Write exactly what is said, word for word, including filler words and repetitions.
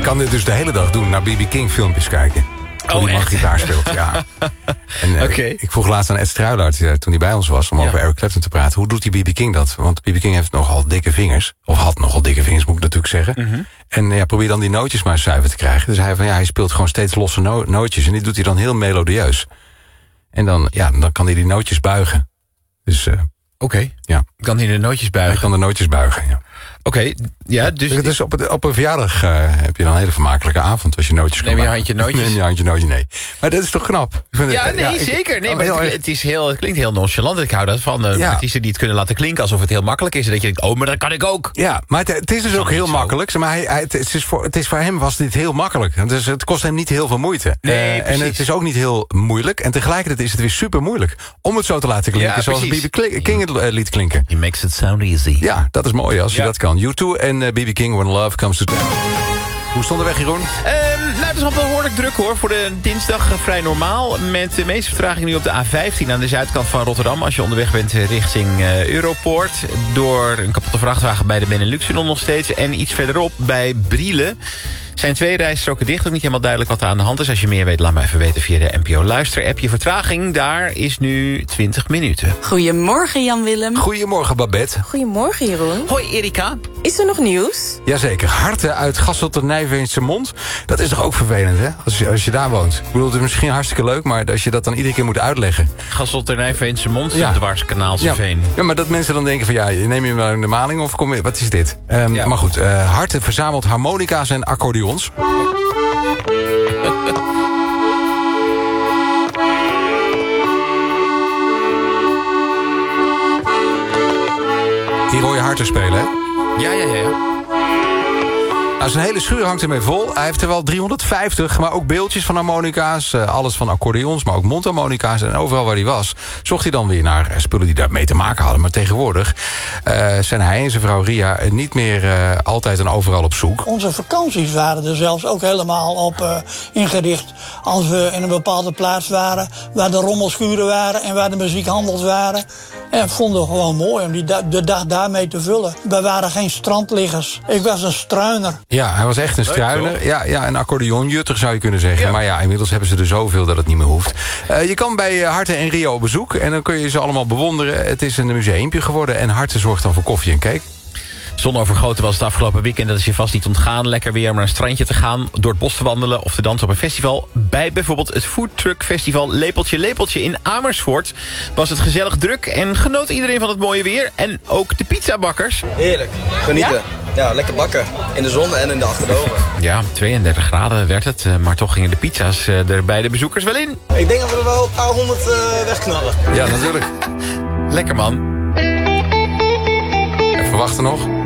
kan dit dus de hele dag doen, naar B B King filmpjes kijken. Hoe Oh, die man echt? gitaar speelt, ja. En, uh, Oké. Ik vroeg laatst aan Ed Struilaert, uh, toen hij bij ons was, om Ja. over Eric Clapton te praten. Hoe doet die B B King dat? Want B B King heeft nogal dikke vingers. Of had nogal dikke vingers, moet ik natuurlijk zeggen. Mm-hmm. En ja, probeer dan die nootjes maar zuiver te krijgen. Dus hij, van, ja, hij speelt gewoon steeds losse no- nootjes. En die doet hij dan heel melodieus. En dan, ja, dan kan hij die nootjes buigen. Dus uh, Oké, okay. ja, Kan hij de nootjes buigen? hij kan de nootjes buigen, ja. Oké, okay. ja, dus... Dus op, het, op een verjaardag uh, heb je dan een hele vermakelijke avond als je nootjes kan Neem je buigen. handje nootjes? Neem je handje nootjes, nee. Maar dat is toch knap? Ik vind Ja, het, nee, ik- zeker. Nee, oh, maar heel het, erg. het, is heel, het klinkt heel nonchalant. Ik hou daarvan. Uh, Ja. artiesten die het kunnen laten klinken alsof het heel makkelijk is. En dat je denkt, oh, maar dat kan ik ook. Ja, maar het, het is dus ook niet heel zo. makkelijk. Maar hij, hij, het, is voor, het is voor hem was dit heel makkelijk. Dus het kost hem niet heel veel moeite. Nee, Uh, en precies. het is ook niet heel moeilijk. En tegelijkertijd is het weer super moeilijk om het zo te laten klinken. Ja, zoals precies. B B King het uh, liet klinken. He makes it sound easy. Ja, dat is mooi als je Ja. dat kan. U twee en uh, B B King, When Love Comes to Town. Hoe stond de weg, Jeroen? Ehm, nou, het is al behoorlijk druk hoor. Voor de dinsdag eh, vrij normaal. Met de meeste vertraging nu op de A vijftien aan de zuidkant van Rotterdam. Als je onderweg bent eh, richting uh, Europoort. Door een kapotte vrachtwagen bij de Benelux-tunnel nog steeds. En iets verderop bij Brielen zijn twee rijstroken dicht. Ook niet helemaal duidelijk wat er aan de hand is. Als je meer weet, laat me even weten via de N P O Luister-app. Je vertraging daar is nu twintig minuten. Goedemorgen, Jan-Willem. Goedemorgen, Babette. Goedemorgen, Jeroen. Hoi Erika. Is er nog nieuws? Jazeker, Harten uit Gasselte-Nijveense Mond. Dat is toch ook vervelend, hè? Als je, als je daar woont. Ik bedoel, het is misschien hartstikke leuk, maar als je dat dan iedere keer moet uitleggen. Gasselternij-Veense Mond, Ja. Dwarskanaalse Ja. Veen. Ja, maar dat mensen dan denken van ja, neem je wel in de maling of kom je, wat is dit? Um, Ja. Maar goed, uh, Harten verzamelt harmonica's en accordeons. Hier hoor je Harten spelen, hè? Ja, ja, ja. ja. Nou, zijn hele schuur hangt ermee vol. Hij heeft er wel driehonderdvijftig, maar ook beeldjes van harmonica's. Uh, alles van accordeons, maar ook mondharmonica's. En overal waar hij was, zocht hij dan weer naar uh, spullen die daarmee te maken hadden. Maar tegenwoordig uh, zijn hij en zijn vrouw Ria uh, niet meer uh, altijd en overal op zoek. Onze vakanties waren er zelfs ook helemaal op uh, ingericht. Als we in een bepaalde plaats waren, waar de rommelschuren waren en waar de muziekhandels waren. En vonden we gewoon mooi om die da- de dag daarmee te vullen. We waren geen strandliggers. Ik was een struiner. Ja, hij was echt een Leuk, struiner. toch? Ja, ja, een accordeonjutter zou je kunnen zeggen. Ja. Maar ja, inmiddels hebben ze er zoveel dat het niet meer hoeft. Uh, je kan bij uh, Harten en Ria op bezoek. En dan kun je ze allemaal bewonderen. Het is een museumpje geworden. En Harten zorgt dan voor koffie en cake. Zonovergoten was het afgelopen weekend. Dat is je vast niet ontgaan. Lekker weer om naar een strandje te gaan, door het bos te wandelen of te dansen op een festival. Bij bijvoorbeeld het Food Truck Festival Lepeltje Lepeltje in Amersfoort was het gezellig druk en genoot iedereen van het mooie weer. En ook de pizzabakkers. Heerlijk, genieten. Ja? lekker bakken. In de zon en in de achterdomen. Ja, tweeëndertig graden werd het, eh, maar toch gingen de pizza's eh, er bij de bezoekers wel in. Ik denk dat we er wel een paar honderd uh, wegknallen. Ja, natuurlijk. Lekker man. Even wachten nog.